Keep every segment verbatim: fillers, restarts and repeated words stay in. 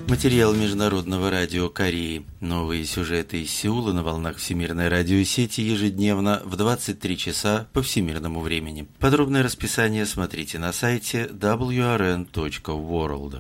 Материал Международного радио Кореи. Новые сюжеты из Сеула на волнах Всемирной радиосети ежедневно в двадцать три часа по всемирному времени. Подробное расписание смотрите на сайте дабл ю ар эн точка ворлд.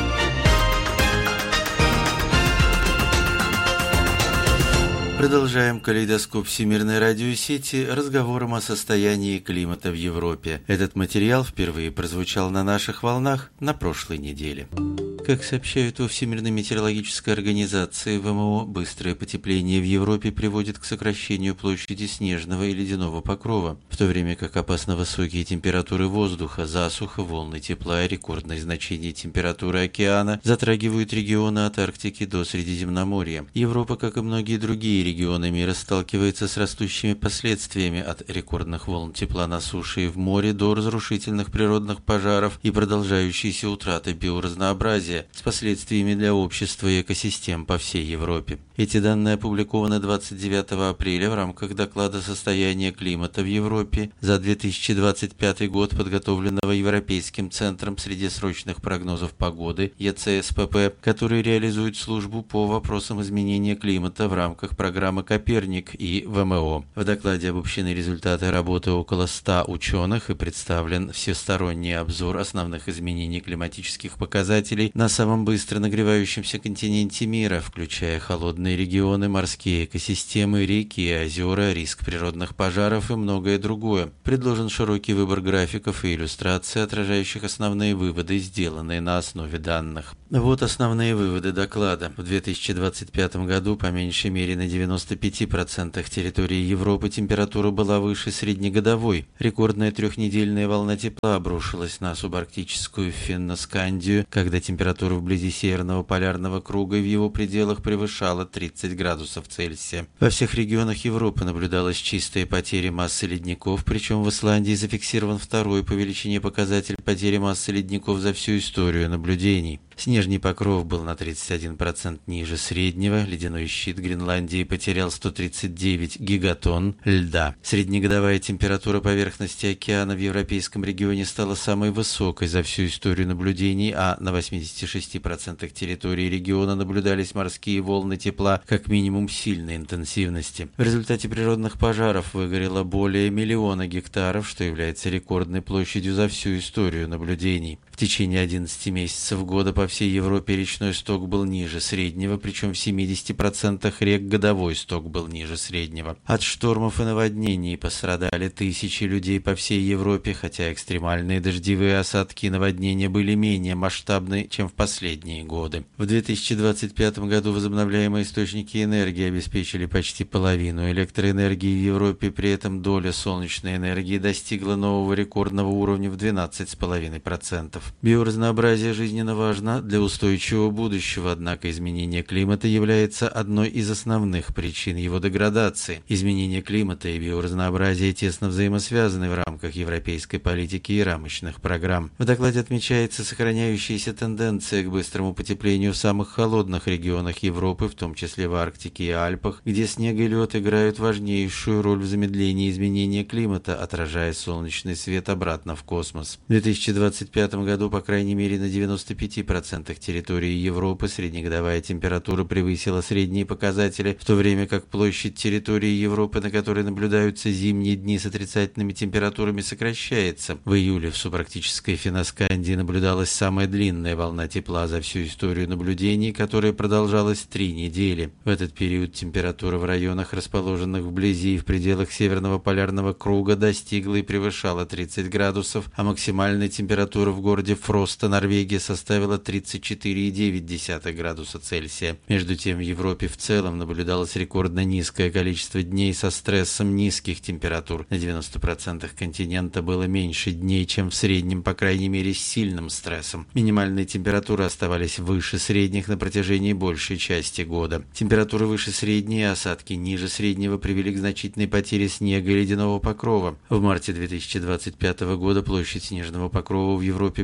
Продолжаем калейдоскоп Всемирной радиосети разговором о состоянии климата в Европе. Этот материал впервые прозвучал на наших волнах на прошлой неделе. Как сообщают во Всемирной метеорологической организации вэ эм о, быстрое потепление в Европе приводит к сокращению площади снежного и ледяного покрова, в то время как опасно высокие температуры воздуха, засуха, волны тепла и рекордные значения температуры океана затрагивают регионы от Арктики до Средиземноморья. Европа, как и многие другие регионы мира, сталкивается с растущими последствиями от рекордных волн тепла на суше и в море до разрушительных природных пожаров и продолжающейся утраты биоразнообразия, с последствиями для общества и экосистем по всей Европе. Эти данные опубликованы двадцать девятого апреля в рамках доклада «Состояние климата в Европе» за две тысячи двадцать пятый год, подготовленного Европейским центром среднесрочных прогнозов погоды е цэ эс пэ пэ, который реализует службу по вопросам изменения климата в рамках программы «Коперник» и вэ эм о. В докладе обобщены результаты работы около ста ученых и представлен всесторонний обзор основных изменений климатических показателей на самом быстро нагревающемся континенте мира, включая холодные регионы, морские экосистемы, реки и озера, риск природных пожаров и многое другое. Предложен широкий выбор графиков и иллюстраций, отражающих основные выводы, сделанные на основе данных. Вот основные выводы доклада. В две тысячи двадцать пятом году по меньшей мере на девяноста пяти процентах территории Европы температура была выше среднегодовой. Рекордная трехнедельная волна тепла обрушилась на субарктическую Финно-Скандию, когда температура вблизи Северного полярного круга и в его пределах превышала тридцать градусов Цельсия. Во всех регионах Европы наблюдалась чистая потеря массы ледников, причем в Исландии зафиксирован второй по величине показатель потери массы ледников за всю историю наблюдений. Снежный покров был на тридцать один процент ниже среднего, ледяной щит Гренландии потерял сто тридцать девять гигатонн льда. Среднегодовая температура поверхности океана в европейском регионе стала самой высокой за всю историю наблюдений, а на восьмидесяти шести процентах территории региона наблюдались морские волны тепла как минимум сильной интенсивности. В результате природных пожаров выгорело более миллиона гектаров, что является рекордной площадью за всю историю наблюдений. В течение одиннадцати месяцев года по всей Европе речной сток был ниже среднего, причем в семидесяти процентах рек годовой сток был ниже среднего. От штормов и наводнений пострадали тысячи людей по всей Европе, хотя экстремальные дождевые осадки и наводнения были менее масштабны, чем в последние годы. В две тысячи двадцать пятом году возобновляемые источники энергии обеспечили почти половину электроэнергии в Европе, при этом доля солнечной энергии достигла нового рекордного уровня в двенадцать целых пять десятых процента. Биоразнообразие жизненно важно для устойчивого будущего, однако изменение климата является одной из основных причин его деградации. Изменение климата и биоразнообразие тесно взаимосвязаны в рамках европейской политики и рамочных программ. В докладе отмечается сохраняющаяся тенденция к быстрому потеплению в самых холодных регионах Европы, в том числе в Арктике и Альпах, где снег и лед играют важнейшую роль в замедлении изменения климата, отражая солнечный свет обратно в космос. В две тысячи двадцать пятом году, по крайней мере, на девяноста пяти процентах территории Европы среднегодовая температура превысила средние показатели, в то время как площадь территории Европы, на которой наблюдаются зимние дни с отрицательными температурами, сокращается. В июле в субарктической Финно-Скандии наблюдалась самая длинная волна тепла за всю историю наблюдений, которая продолжалась три недели. В этот период температура в районах, расположенных вблизи и в пределах Северного полярного круга, достигла и превышала тридцать градусов, а максимальная температура в городе Фроста, Норвегия, составила тридцать четыре целых девять десятых градуса Цельсия. Между тем, в Европе в целом наблюдалось рекордно низкое количество дней со стрессом низких температур. На девяноста процентах континента было меньше дней, чем в среднем, по крайней мере, с сильным стрессом. Минимальные температуры оставались выше средних на протяжении большей части года. Температуры выше средней и осадки ниже среднего привели к значительной потере снега и ледяного покрова. В марте две тысячи двадцать пятого года площадь снежного покрова в Европе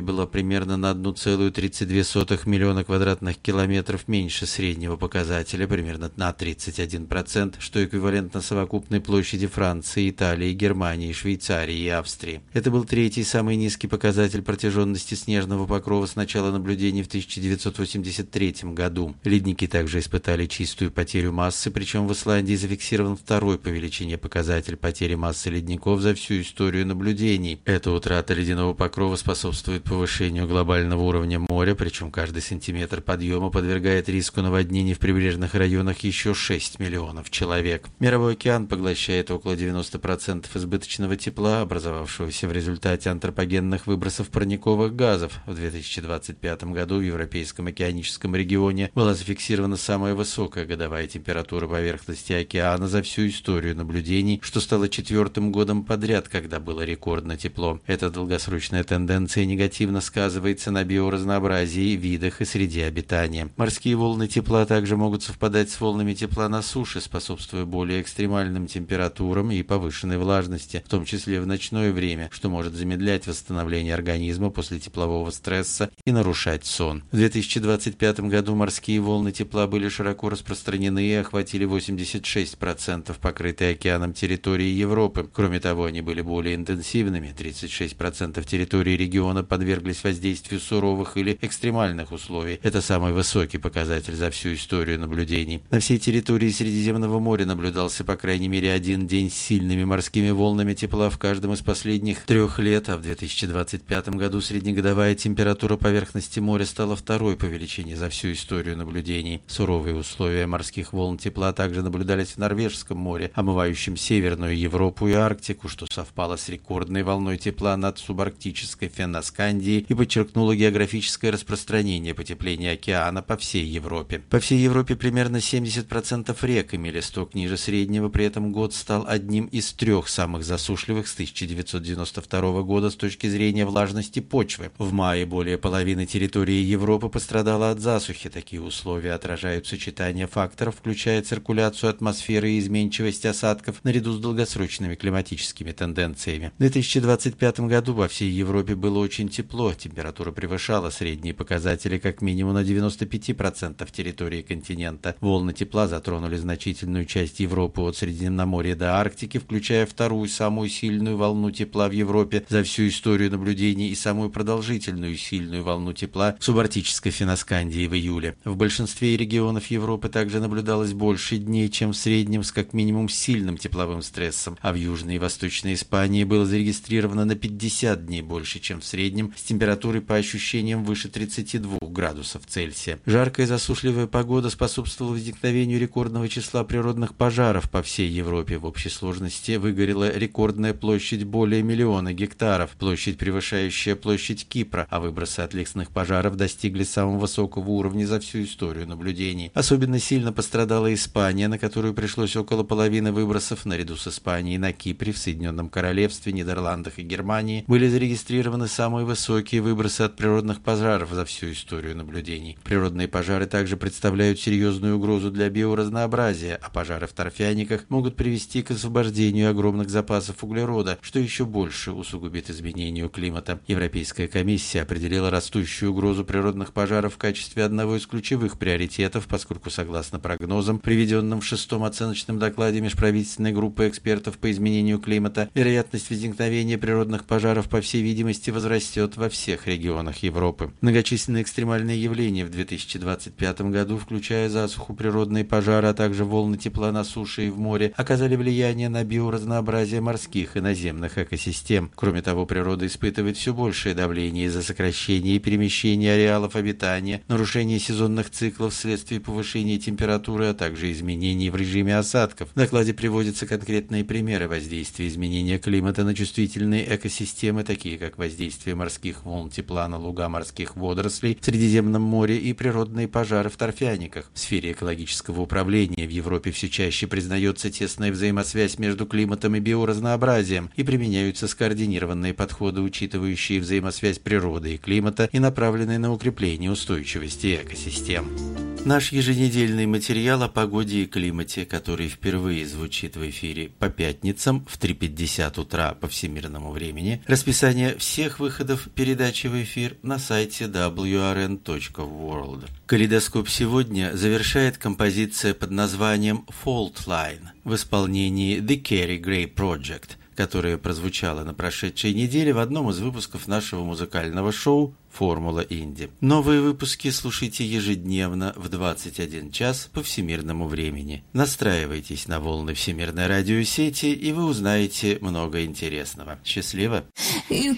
была примерно на одна целая тридцать две сотых миллиона квадратных километров меньше среднего показателя, примерно на тридцать один процент, что эквивалентно совокупной площади Франции, Италии, Германии, Швейцарии и Австрии. Это был третий самый низкий показатель протяженности снежного покрова с начала наблюдений в тысяча девятьсот восемьдесят третьем году. Ледники также испытали чистую потерю массы, причем в Исландии зафиксирован второй по величине показатель потери массы ледников за всю историю наблюдений. Эта утрата ледяного покрова способствует повышению глобального уровня моря, причем каждый сантиметр подъема подвергает риску наводнений в прибрежных районах еще шесть миллионов человек. Мировой океан поглощает около девяноста процентов избыточного тепла, образовавшегося в результате антропогенных выбросов парниковых газов. В две тысячи двадцать пятом году в Европейском океаническом регионе была зафиксирована самая высокая годовая температура поверхности океана за всю историю наблюдений, что стало четвертым годом подряд, когда было рекордно тепло. Эта долгосрочная тенденция негативно сказывается на биоразнообразии, видах и среде обитания. Морские волны тепла также могут совпадать с волнами тепла на суше, способствуя более экстремальным температурам и повышенной влажности, в том числе в ночное время, что может замедлять восстановление организма после теплового стресса и нарушать сон. В две тысячи двадцать пятом году морские волны тепла были широко распространены и охватили восемьдесят шесть процентов покрытой океаном территории Европы. Кроме того, они были более интенсивными. тридцать шесть процентов территории региона подверглись воздействию суровых или экстремальных условий. Это самый высокий показатель за всю историю наблюдений. На всей территории Средиземного моря наблюдался по крайней мере один день с сильными морскими волнами тепла в каждом из последних трех лет, а в две тысячи двадцать пятом году среднегодовая температура поверхности моря стала второй по величине за всю историю наблюдений. Суровые условия морских волн тепла также наблюдались в Норвежском море, омывающем Северную Европу и Арктику, что совпало с рекордной волной тепла над субарктической Фенноскандией и подчеркнуло географическое распространение потепления океана по всей Европе. По всей Европе примерно семьдесят процентов рек имели сток ниже среднего, при этом год стал одним из трех самых засушливых с тысяча девятьсот девяносто второго года с точки зрения влажности почвы. В мае более половины территории Европы пострадала от засухи. Такие условия отражают сочетание факторов, включая циркуляцию атмосферы и изменчивость осадков, наряду с долгосрочными климатическими тенденциями. В две тысячи двадцать пятом году во всей Европе было очень тепло, температура превышала средние показатели как минимум на девяносто пять процентов территории континента. Волны тепла затронули значительную часть Европы от Средиземноморья до Арктики, включая вторую самую сильную волну тепла в Европе за всю историю наблюдений и самую продолжительную сильную волну тепла в субарктической Фенноскандии в июле. В большинстве регионов Европы также наблюдалось больше дней, чем в среднем, с как минимум сильным тепловым стрессом, а в Южной и Восточной Испании было зарегистрировано на пятьдесят дней больше, чем в среднем, с температурой по ощущениям выше тридцати двух градусов Цельсия. Жаркая и засушливая погода способствовала возникновению рекордного числа природных пожаров по всей Европе. В общей сложности выгорела рекордная площадь более миллиона гектаров, площадь, превышающая площадь Кипра, а выбросы от лесных пожаров достигли самого высокого уровня за всю историю наблюдений. Особенно сильно пострадала Испания, на которую пришлось около половины выбросов. Наряду с Испанией на Кипре, в Соединенном Королевстве, Нидерландах и Германии были зарегистрированы самые высокие выбросы от природных пожаров за всю историю наблюдений. Природные пожары также представляют серьезную угрозу для биоразнообразия, а пожары в торфяниках могут привести к освобождению огромных запасов углерода, что еще больше усугубит изменению климата. Европейская комиссия определила растущую угрозу природных пожаров в качестве одного из ключевых приоритетов, поскольку, согласно прогнозам, приведенным в шестом оценочном докладе межправительственной группы экспертов по изменению климата, вероятность возникновения природных пожаров, по всей видимости, возрастет во всех регионах Европы. Многочисленные экстремальные явления в две тысячи двадцать пятом году, включая засуху, природные пожары, а также волны тепла на суше и в море, оказали влияние на биоразнообразие морских и наземных экосистем. Кроме того, природа испытывает все большее давление из-за сокращения и перемещения ареалов обитания, нарушения сезонных циклов вследствие повышения температуры, а также изменений в режиме осадков. В докладе приводятся конкретные примеры воздействия изменения климата на чувствительные экосистемы, такие как воздействие морских волн тепла на луга морских водорослей в Средиземном море и природные пожары в торфяниках. В сфере экологического управления в Европе все чаще признается тесная взаимосвязь между климатом и биоразнообразием, и применяются скоординированные подходы, учитывающие взаимосвязь природы и климата и направленные на укрепление устойчивости экосистем. Наш еженедельный материал о погоде и климате, который впервые звучит в эфире по пятницам в три пятьдесят утра по всемирному времени. Расписание всех выходов передачи в эфир на сайте дабл ю ар эн точка ворлд. Калейдоскоп сегодня завершает композиция под названием «Fault Line» в исполнении The Kerry Gray Project, которая прозвучала на прошедшей неделе в одном из выпусков нашего музыкального шоу «Формула Инди». Новые выпуски слушайте ежедневно в двадцать один час по всемирному времени. Настраивайтесь на волны всемирной радиосети, и вы узнаете много интересного. Счастливо! You